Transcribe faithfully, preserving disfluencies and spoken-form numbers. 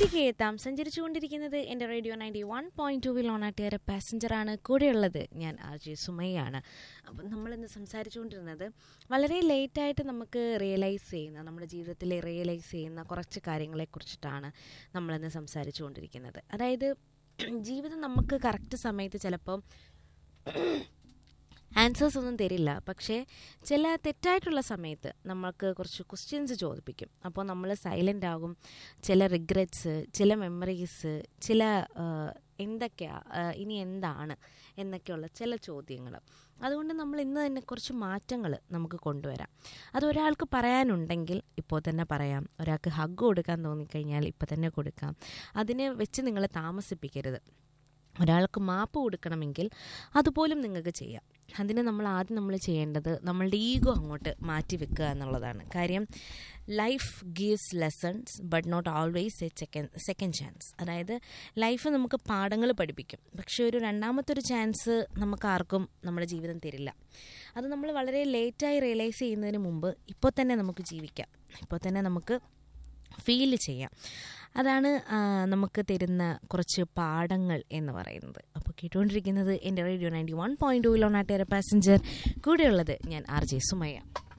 തിരികെ എത്താം. സഞ്ചരിച്ചുകൊണ്ടിരിക്കുന്നത് എൻ്റെ റേഡിയോ നയൻറ്റി വൺ പോയിൻറ്റ് ടൂവിൽ ഓണാട്ടുകാരെ പാസഞ്ചറാണ്. കൂടെയുള്ളത് ഞാൻ ആർ ജെ സുമയ്യാണ്. അപ്പം നമ്മളിന്ന് സംസാരിച്ചുകൊണ്ടിരുന്നത് വളരെ ലേറ്റായിട്ട് നമുക്ക് റിയലൈസ് ചെയ്യുന്ന, നമ്മുടെ ജീവിതത്തിൽ റിയലൈസ് ചെയ്യുന്ന കുറച്ച് കാര്യങ്ങളെക്കുറിച്ചിട്ടാണ് നമ്മളിന്ന് സംസാരിച്ചുകൊണ്ടിരിക്കുന്നത്. അതായത് ജീവിതം നമുക്ക് കറക്റ്റ് സമയത്ത് ചിലപ്പം ആൻസേഴ്സ് ഒന്നും തരില്ല, പക്ഷേ ചില തെറ്റായിട്ടുള്ള സമയത്ത് നമ്മൾക്ക് കുറച്ച് ക്വസ്റ്റ്യൻസ് ചോദിപ്പിക്കും. അപ്പോൾ നമ്മൾ സൈലൻ്റ് ആകും. ചില റിഗ്രറ്റ്സ്, ചില മെമ്മറീസ്, ചില എന്തൊക്കെയാണ് ഇനി എന്താണ് എന്നൊക്കെയുള്ള ചില ചോദ്യങ്ങൾ. അതുകൊണ്ട് നമ്മൾ ഇന്ന് തന്നെ കുറച്ച് മാറ്റങ്ങൾ നമുക്ക് കൊണ്ടുവരാം. അത് ഒരാൾക്ക് പറയാനുണ്ടെങ്കിൽ ഇപ്പോൾ തന്നെ പറയാം. ഒരാൾക്ക് ഹഗ് കൊടുക്കാൻ തോന്നിക്കഴിഞ്ഞാൽ ഇപ്പോൾ തന്നെ കൊടുക്കാം. അതിനെ വെച്ച് നിങ്ങൾ താമസിപ്പിക്കരുത്. ഒരാൾക്ക് മാപ്പ് കൊടുക്കണമെങ്കിൽ അതുപോലും നിങ്ങൾക്ക് ചെയ്യാം. അതിന് നമ്മൾ ആദ്യം നമ്മൾ ചെയ്യേണ്ടത് നമ്മളുടെ ഈഗോ അങ്ങോട്ട് മാറ്റി വെക്കുക എന്നുള്ളതാണ്. കാര്യം life gives lessons but not always A second second chance. അതായത് ലൈഫ് നമുക്ക് പാഠങ്ങൾ പഠിപ്പിക്കും, പക്ഷേ ഒരു രണ്ടാമത്തൊരു ചാൻസ് നമുക്ക് ആർക്കും നമ്മുടെ ജീവിതം തരില്ല. അത് നമ്മൾ വളരെ ലേറ്റായി റിയലൈസ് ചെയ്യുന്നതിന് മുമ്പ് ഇപ്പോൾ തന്നെ നമുക്ക് ജീവിക്കാം, ഇപ്പോൾ തന്നെ നമുക്ക് ഫീൽ ചെയ്യാം. അതാണ് നമുക്ക് തരുന്ന കുറച്ച് പാഠങ്ങൾ എന്ന് പറയുന്നത്. അപ്പോൾ കേട്ടുകൊണ്ടിരിക്കുന്നത് എൻ്റെ റേഡിയോ നയൻറ്റി വൺ പോയിൻറ്റ് ടൂവിൽ ഓണാട്ടുകാരെ പാസഞ്ചർ. കൂടെയുള്ളത് ഞാൻ ആർ ജെ സുമയ്യ.